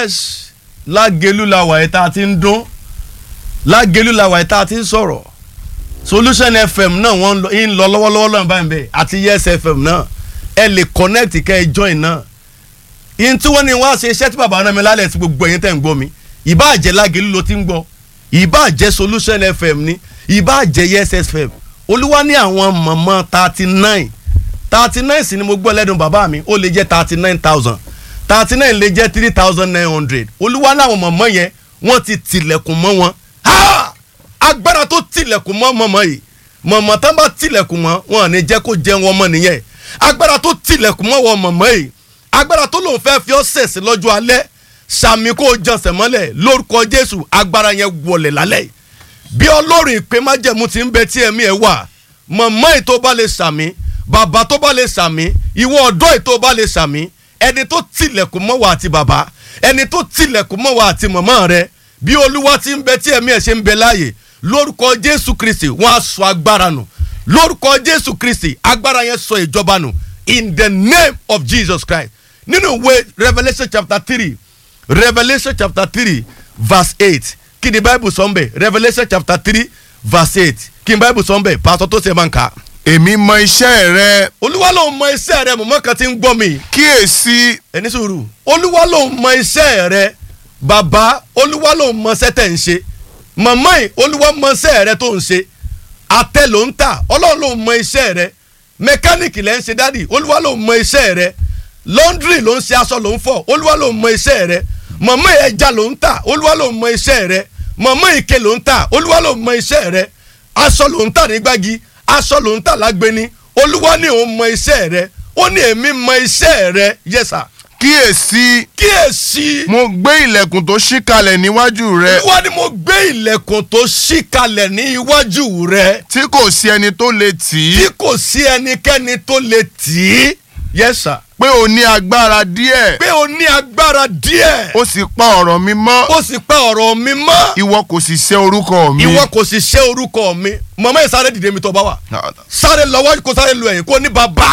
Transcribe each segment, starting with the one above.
yes Lágelú la wà tá ti ń dún Lágelú la wà tá ti ń sọ̀rọ̀ Solution FM náà wọ́n ń lọ lọ́wọ́lọ́wọ́ lọ́nà báyìí bẹ́ẹ̀ àti Yes FM náà ẹ lè connect kẹ́ ẹ join náà in tí wọ́n ní wá ṣe iṣẹ́ tí bàbá náà mi lálẹ́ tí gbogbo ẹ̀yin tẹ́ ń gbọ́ mi ìbá jẹ́ Lágelú ló ti ń gbọ́ ìbá jẹ́ Solution FM ni ìbá jẹ́ Yes FM Olúwa ní àwọn mọ̀mọ́ 39 sì ni mo gbọ́ lẹ́dùn bàbá mi ó lè jẹ́ 39,000 39 lè jẹ́ 3,900 Olúwa láwọn mọ̀mọ́ yẹn wọ́n ti tilẹ̀kùn mọ́ wọn agbára tó tilẹ̀kùn mọ́ mọ̀mọ́ yìí mọ̀mọ́ tán bá tilẹ̀kùn mọ́ wọn ní jẹ́ kó jẹun ọmọ nìyẹn agbára tó tilẹ̀kùn mọ́ wọn mọ̀mọ́ yìí agbára tó lòun fẹ́ fi ọ́ sẹ̀sì lọ́jọ́ alẹ́ sàmì kó jọsẹ̀ mọ́lẹ̀ lórúkọ Jésù agbára yẹn wọlẹ̀ lálẹ́ bí Ọlọ́run ìpè májẹ̀mú ti ń bẹ tí ẹ̀mí ẹ̀ wà mọ̀mọ́ yìí tó bá lè sàmì bàbá tó bá lè sàmì ìwọ ọ̀dọ́ yìí tó bá lè sàmì ẹni tó tilẹ̀kùn mọ́ wa àti bàbá ẹni tó tilẹ̀kùn mọ́ wa àti mọ̀mọ́ rẹ bí Olúwa ti ń bẹ tí ẹ̀mí ẹ̀ ṣe ń bẹ láàyè lórúkọ Jésù Kristi wọ́n á sọ agbára nù lórúkọ Jésù Kristi agbára yẹn sọ ìjọba nù in the name of Jesus Christ nínú ìwé Revelation chapter 3 verse 8 kí ni Bible sọ ń bẹ̀ Revelation chapter 3 verse 8 kí ni Bible sọ ń bẹ̀ pásítọ̀ tó ṣe máa ń kà. Èmi mọ iṣẹ́ rẹ. Olúwa ló mọ iṣẹ́ rẹ mọ̀mọ́ kan tí ń gbọ́ mi. Kíyèsí. Ẹni sùúrù. Olúwa ló mọ iṣẹ́ rẹ. Bàbá Olúwa ló mọ iṣẹ́ tẹ̀ ń ṣe. Màmá yìí Olúwa mọ iṣẹ́ rẹ tó ń ṣe. Àtẹ ló ń tà Ọlọ́run ló mọ iṣẹ́ rẹ. Mẹkáníìkì lẹ́ ń ṣe dádì Olúwa ló mọ iṣẹ́ rẹ. Lọ́ndrì ló ń ṣe aṣọ ló ń fọ̀ Olúwa ló mọ iṣẹ́ rẹ. Màmá yìí ẹja ló ń tà Olúwa ló mọ iṣẹ́ rẹ. Màmá yìí ike ló ń tà Olúwa ló mọ iṣẹ́ rẹ. Aṣọ ló ń tà ní Gbági aṣọ ló ń tà lágbéni Olúwa ní òun mọ iṣẹ́ rẹ ó ní èmi mọ iṣẹ́ rẹ yes sir. Kíyèsí. Mo gbé ilẹ̀kùn tó ṣí kalẹ̀ níwájú rẹ. Olúwa ní mo gbé ilẹ̀kùn tó ṣí kalẹ̀ ní iwájú rẹ. Tí kò sí ẹni tó lè tì í. Tí kò sí ẹnikẹ́ni tó lè tì í. Yes sir. Pé o ní agbára díẹ̀. Ó sì pa ọ̀rọ̀ mi mọ́. Ìwọ kò sì ṣẹ̀ orúkọ mi. Màmá yìí sáré dìde mi tó bá wà. Sáré lọ́wọ́ kó sáré lu ẹ̀yìn kó ní bàbá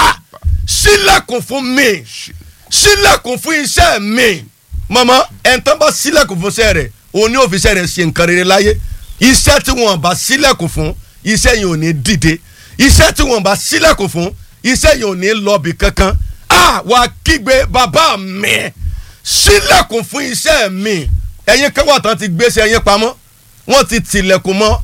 ṣílẹ̀kùn fún mi. Ṣílẹ̀kùn fún iṣẹ́ mi. Màmá ẹ̀ńtán bá ṣílẹ̀kùn fún iṣẹ́ rẹ̀ òun ní òfìṣẹ́ rẹ̀ ṣe nǹkan rere láyé. Iṣẹ́ tí wọ́n bá ṣílẹ̀kùn fún iṣẹ́ yìí ò ní dìde. Iṣẹ́ tí wọ́n bá ṣílẹ̀kùn fún iṣẹ́ yìí ò ní lọ́ọ̀bì kankan. Wà kígbe bàbá mi ṣílẹ̀kùn fún iṣẹ́ mi. Ẹ̀yin kan wà tán ti gbéṣẹ́ ẹ̀yin pamọ́ wọ́n ti tilẹ̀kùn mọ́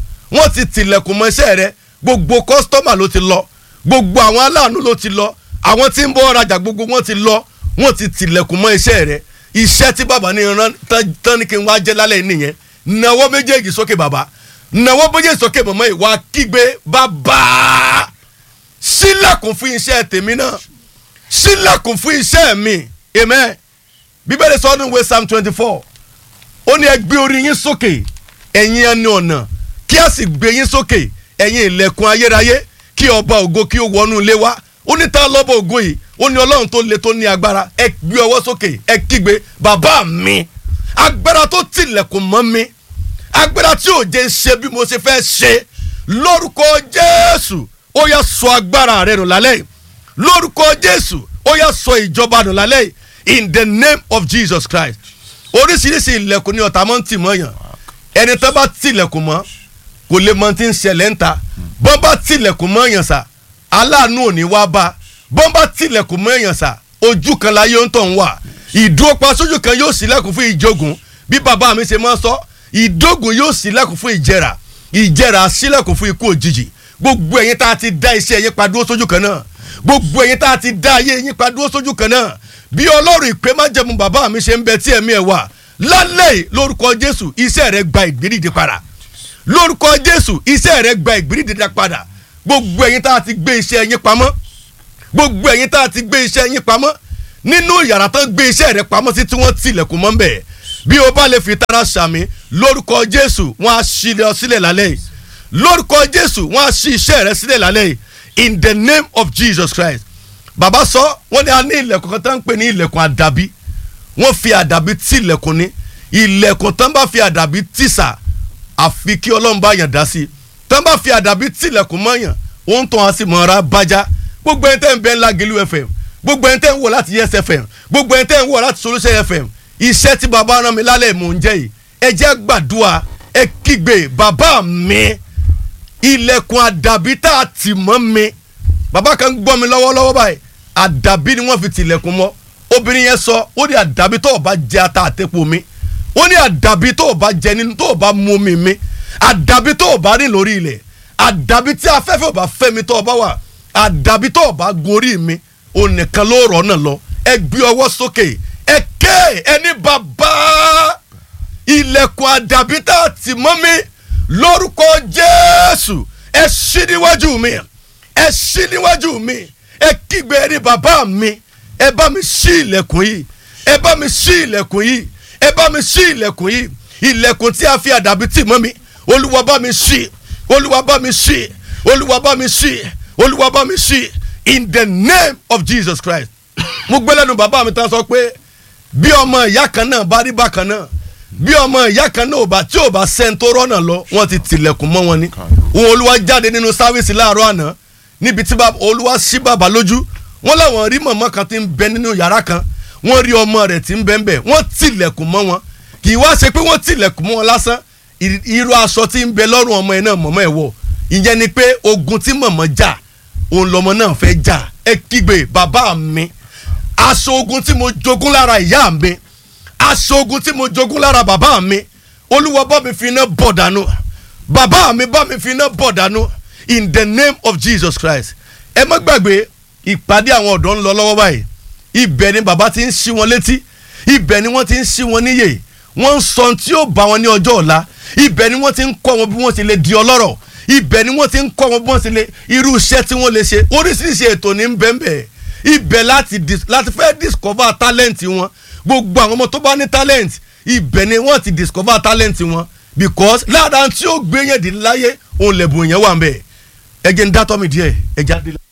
iṣẹ́ rẹ̀ gbogbo kọ́sítọ́mà ló ti lọ gbogbo àwọn aláàánú ló ti lọ àwọn tí ń bọ́ rajà gbogbo wọ́n ti lọ wọ́n ti tilẹ̀kùn mọ́ iṣẹ́ rẹ̀ iṣẹ́ tí bàbá ní ran tán ní kí n wá jẹ́ lálẹ́ nìyẹn nawọ́ méjèèjì sókè bàbá nawọ́ méjèèjì sókè mọ̀mọ́ yìí wá kígbe bàbá ṣílẹ̀kùn fún iṣẹ́ tèmi náà ṣílẹ̀kùn fún iṣẹ́ mi amen. Bíbélì sọ nínú ìwé Psalm 24 ó ní ẹ gbé orí yín sókè ẹ̀yin ẹni ọ̀nà kí a sì gbé yín sókè ẹ̀yin ilẹ̀kùn ayérayé kí ọba ògo kí ó wọnú ilé wa ó ní ta lọ́ba ògo yìí ó ní Ọlọ́run tó le tó ní agbára ẹ gbé ọwọ́ sókè ẹ kígbe bàbá mi agbára tó tilẹ̀kùn mọ́ mi agbára tí ò jẹ́ ṣe bí mo ṣe fẹ́ ṣe lórúkọ Jésù ó yá sọ agbára rẹ nù lálẹ́ lórúkọ Jésù ó yá sọ ìjọba nù lálẹ́ in the name of Jesus Christ oríṣiríṣi ilẹ̀kùn ní ọ̀tá mọ́ ń tì mọ́ yàn ẹni tó bá tilẹ̀kùn mọ́ kò lè mọ tí ń ṣẹlẹ̀ ń ta bọ́n bá tilẹ̀kùn mọ́ yàn sà aláàánú ò ní wá bá bọ́n bá tilẹ̀kùn mọ́ yàn sà ojú kan láyé ń tọ̀ ń wà ìdúró pa sójú kan yóò ṣílẹ̀kùn fún ìjógun bí bàbá mi ṣe máa ń sọ ìdógun yóò ṣílẹ̀kùn fún ìjẹrà ṣílẹ̀kùn fún ikú òjijì gbogbo ẹ̀yin tá a ti dá iṣẹ́ yín pa dúró sójú kan náà gbogbo ẹ̀yin tá a ti dá ayé yín pa dúró sójú kan náà bí Ọlọ́run ìpè májẹ̀mú bàbá mi ṣe ń bẹ tí ẹ̀mí ẹ̀ wà lálẹ́ lórúkọ Jésù iṣẹ́ rẹ gba ìgbédìde padà lórúkọ Jésù iṣẹ́ rẹ gba ìgbédìde padà gbogbo ẹ̀yin tá a ti gbé iṣẹ́ yín pamọ́ nínú yàrá tán gbé iṣẹ́ rẹ pamọ́ sí tí wọ́n tilẹ̀kùn mọ́ bẹ́ẹ̀ bí o bá lè fi tara sàmì lórúkọ Jésù wọ́n á ṣí ọ sílẹ̀ lálẹ́ lórúkọ Jésù wọ́n á ṣí iṣẹ́ rẹ sílẹ̀ lálẹ́ in the name of Jesus Christ. Bàbá sọ wọ́n ní a ní ilẹ̀kùn kan tán ń pè ní ilẹ̀kùn àdàbí wọ́n fi àdàbí tí ilẹ̀kùn ní ilẹ̀kùn tán bá fi àdàbí tí sà àfi kí Ọlọ́run bá yàn dá sí tán bá fi àdàbí tí ilẹ̀kùn mọ́ yàn òun tó wọn sì mọ̀ra bájá gbogbo ẹni tẹ́ ń bẹ ńlá Lágelú FM gbogbo ẹni tẹ́ ń wò láti Yes FM gbogbo ẹni tẹ́ ń wò láti Solution FM iṣẹ́ tí bàbá rán mi lálẹ́ mò ń jẹ́ yìí ẹ jẹ́ gbàdúrà ẹ kígbe bàbá mi ilẹ̀kùn àdàbí tá a tì mọ́ mi bàbá kan gbọ́ mi lọ́wọ́lọ́wọ́ báyìí àdàbí ni wọ́n fi tilẹ̀kùn mọ́ obìnrin yẹn sọ ó ní àdàbí tó o bá jẹ ata àtẹ̀pọ̀ mi ó ní àdàbí tó o bá jẹ nínú tó o bá mú mi mi àdàbí tó o bá rìn lórí ilẹ̀ àdàbí tí afẹ́fẹ́ ò bá fẹ́ mi tó o bá wà àdàbí tó o bá gorí mi o nìkan ló rọ̀ náà lọ ẹ gbé ọwọ́ sókè ẹ ké ẹni bàbá ilẹ̀kùn àdàbí tá a tì mọ́ mi lórúkọ Jésù ẹ ṣí níwájú mi ẹ ṣí níwájú mi ẹ kígbe ẹni bàbá mi ẹ bá mi ṣí ilẹ̀kùn yìí ẹ bá mi ṣí ilẹ̀kùn yìí ẹ bá mi ṣí ilẹ̀kùn yìí ilẹ̀kùn tí a fi àdàbí tì mọ́ mi Olúwa bá mi ṣí Olúwa bá mi ṣí Olúwa bá mi ṣí Olúwa bá mi ṣí in the name of Jesus Christ. Mo gbé lẹ́nu bàbá mi tán sọ pé bí ọmọ ìyá kan náà bá rí bákan náà bí ọmọ ìyá kan náà tí ò bá sẹ́ni tó rọ́nà lọ wọ́n ti tilẹ̀kùn mọ́ wọn ni. Òun Olúwa jáde nínú sáfíìsì láàárọ̀ àná níbi tí Olúwa ṣí bàbá lójú wọ́n láwọn rí mọ̀mọ́ kan tí ń bẹ nínú yàrá kan wọ́n rí ọmọ rẹ̀ tí ń bẹ ń bẹ wọ́n tilẹ̀kùn mọ́ wọn kì í wá ṣe pé wọ́n tilẹ̀kùn mọ́ wọn lásán irú aṣọ tí ń bẹ lọ́rùn ọmọ yẹn náà mọ̀mọ́ ẹ̀ wọ̀ ìyẹn ni pé ogun tí mọ̀mọ́ jà òun lọmọ náà fẹ́ jà ẹ kígbe bàbá mi aṣọ ogun tí mo jogún lára ìyá mi aṣọ ogun tí mo jogún lára bàbá mi Olúwa bá mi fi iná bọ̀ dànù bàbá mi bá mi fi iná bọ̀ dànù in the name of Jesus Christ. Ẹ má gbàgbé ìpàdé àwọn ọ̀dọ́ ń lọ lọ́wọ́ báyìí ibẹ̀ ni bàbá ti ń ṣí wọn létí ibẹ̀ ni wọ́n ti ń ṣí wọn níyè wọ́n ń sọ tí yóò bá wọn ní ọjọ́ ọ̀la ibẹ̀ ni wọ́n ti ń kọ́ wọn bí wọ́n ti lè di ọlọ́rọ̀ ibẹ̀ ni wọ́n ti ń kọ́ wọn bí wọ́n ti lè irú iṣẹ́ tí wọ́n lè ṣe oríṣiríṣi ètò ní bẹ́ẹ̀nbẹ́ẹ̀ ibẹ̀ láti fẹ́ discover talent wọn gbogbo àwọn ọmọ tó bá ní talent ibẹ̀ ni wọ́n ti discover talent wọn because lára tí ó gbé yẹn dì láyé òun lẹ̀bùn yẹn wà ń bẹ̀ ẹ jẹ́ ń dátọ́ mi díẹ̀ ẹ jáde.